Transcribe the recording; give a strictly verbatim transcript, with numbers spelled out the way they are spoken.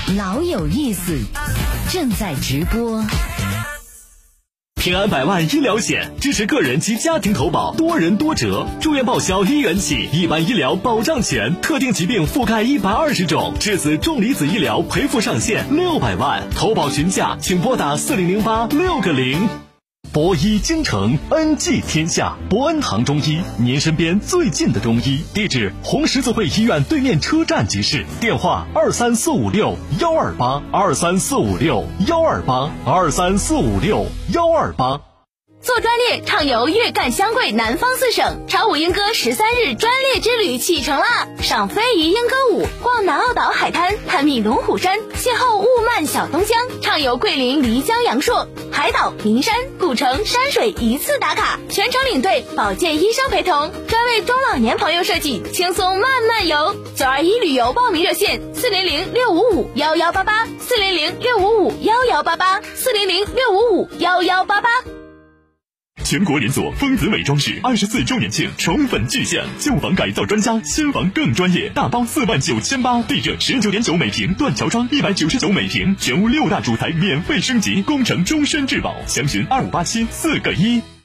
老有意思，正在直播。 平安百万医疗险支持个人及家庭投保，多人多折，住院报销一元起，一般医疗保障全，特定疾病覆盖一百二十种，至此重离子医疗赔付上限六百万，投保询价请拨打四零零八六个零。博医京城，恩济天下，博恩堂中医，您身边最近的中医。地址：红十字会医院对面车站即市。电话：二三四五六幺二八二三四五六幺二八二三四五六幺二八。 做专列畅游粤赣湘桂南方四省，长舞莺歌十三日专列之旅启程啦！赏非遗莺歌舞，逛南澳岛海滩，探秘龙虎山，邂逅雾漫小东江，畅游桂林漓江阳朔，海岛、名山、古城、山水一次打卡，全程领队，保健医生陪同，专为中老年朋友设计，轻松慢慢游。九二一旅游报名热线：四零零六五五幺幺八八，四零零六五五幺幺八八，四零零六五五幺幺八八。 全国连锁丰子美装饰二十四周年庆宠粉巨献，旧房改造专家，新房更专业，大包四万九千八，地热十九点九每平，断桥窗一百九十九每平，全屋六大主材免费升级，工程终身质保，详询二五八七四个一。